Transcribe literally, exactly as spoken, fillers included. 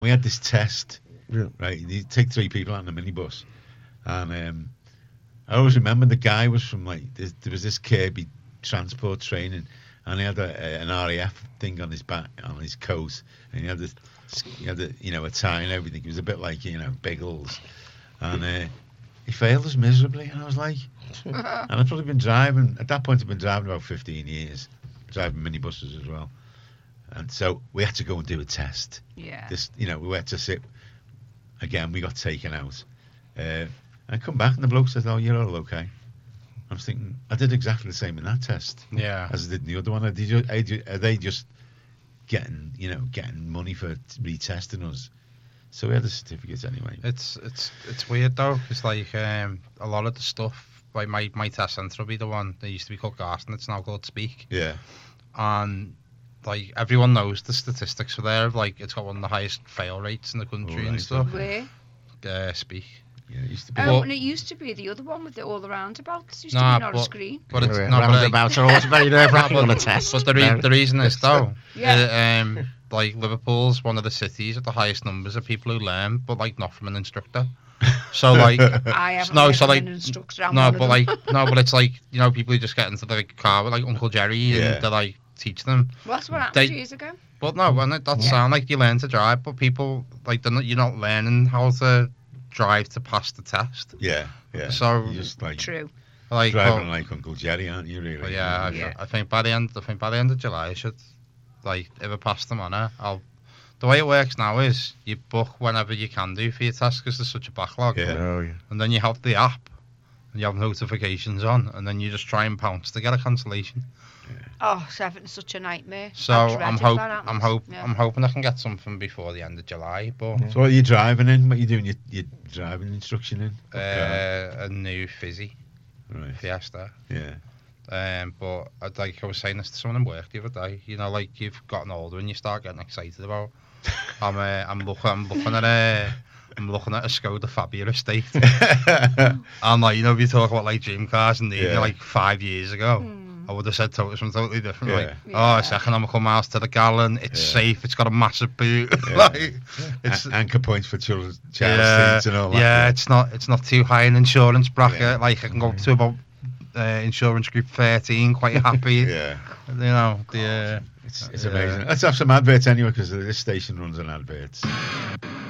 We had this test, Yeah. right? You take three people on the minibus, and um, I always remember the guy was from like this, there was this Kirby transport training, and he had a, a, an R A F thing on his back, on his coat, and he had this, he had a, you know, a tie and everything. He was a bit like, you know, Biggles, and uh, he failed us miserably. And I was like, and I've probably been driving at that point. I've been driving about fifteen years, driving minibuses as well, and so we had to go and do a test. Yeah. This, you know, we had to sit. Again, we got taken out. Uh, I come back and the bloke says, "Oh, you're all okay." I was thinking, I did exactly the same in that test Yeah. as I did in the other one. Are, did you, are you- are they just getting, you know, getting money for retesting us? So we had the certificates anyway. It's it's it's weird though, because like um, a lot of the stuff, like my, my test centre will be the one that used to be called Garston, it's now called Speak, Yeah, and like everyone knows the statistics for there. Like it's got one of the highest fail rates in the country Alright. and stuff. Where? Uh, Speak, yeah. It used to be. Oh, Well- and it used to be the other one with the, all the roundabouts. Used Nah, to be not a but- screen. but it's Yeah, not. But, like, roundabouts are always very nerve-wracking on a test. but the, re- the reason is though, Yeah. uh, um, like Liverpool's one of the cities with the highest numbers of people who learn, but like not from an instructor. So like. I haven't No, no, so, like, an instructor. I'm No, one of but them. like no, but it's like, you know, people who just get into the like, car with like Uncle Jerry and Yeah. they like teach them. Well, that's what happened they- years ago. But no, when it that Yeah. sound like you learn to drive, but people like they're not, you're not learning how to drive to pass the test. yeah, yeah. So you just like True. like, driving well, like Uncle Jerry, aren't you? Really? well, yeah, I, Yeah. I think by the end, I think by the end of July, I should like if I pass them on, I'll. The way it works now is you book whenever you can do for your test because there's such a backlog, Yeah. Oh, yeah. and then you have the app and you have notifications on, and then you just try and pounce to get a cancellation. Oh, Seven's such a nightmare. So I I'm dread it hope when that I'm happens. hope Yeah. I'm hoping I can get something before the end of July, but Yeah. So what are you driving in? What are you doing? Your, your driving instruction in? What car? uh, a new Fizzy right. Fiesta. Yeah. Um, but I'd like I was saying this to someone in work the other day. You know, like you've gotten older and you start getting excited about. I'm uh, I'm looking I'm looking at a I'm looking at a Skoda Fabia estate, and like you know, if you talk about like dream cars and the Yeah. like five years ago. Hmm. I would have said to- something totally different. Like, Yeah. oh, it's economical miles to the gallon. It's Yeah. safe. It's got a massive boot. Yeah. like, it's A- anchor points for children, child yeah, seats and all that. yeah. It's not. It's not too high in insurance bracket. Yeah. Like I can go up to about uh, insurance group thirteen, quite happy. Yeah. You know the. Uh, It's, it's Yeah. amazing. Let's have some adverts anyway, because this station runs on adverts.